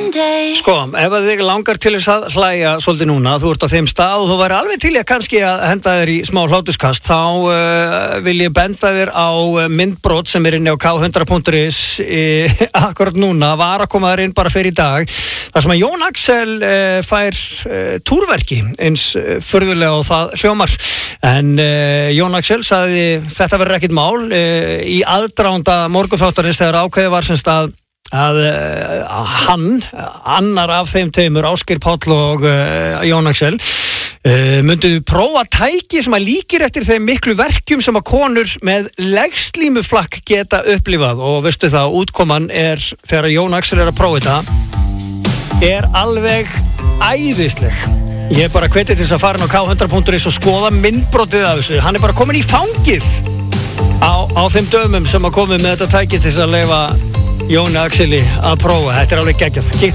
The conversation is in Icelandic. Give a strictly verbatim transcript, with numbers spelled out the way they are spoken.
Sko, ef að þig langar til þess að hlæja svolítið núna, þú ert á þeim stað og þú væri alveg til ég kannski að henda þér í smá hlátuskast, þá uh, vil ég benda þér á myndbrot sem er inni á k hundrað punktur is e, akkurat núna, var að koma þér inn bara fyrir í dag, þar sem að Jón Axel uh, fær uh, túrverki eins uh, furðulega og það hljómar, en uh, Jón Axel sagði þetta verður ekkert mál uh, í aðdraganda morgunþáttarins þegar ákveðið var sem stað að uh, hann, annar af þeim tveimur, Ásgeir Páll og uh, Jón Axel uh, myndu prófa tæki sem að líkir eftir þeim miklu verkjum sem að konur með legslímuflakk geta upplifað, og veistu það, útkoman er, þegar Jón Axel er að prófa þetta, er alveg æðisleg. Ég er bara hvetið til þess að fara inn á k hundrað punktur is og skoða myndbrotið af þessu. Hann er bara komin í fangið á, á þeim dömum sem að komið með þetta tæki til þess að leyfa Jóni Axeli að prófa. Þetta er alveg geggjað. Kíktu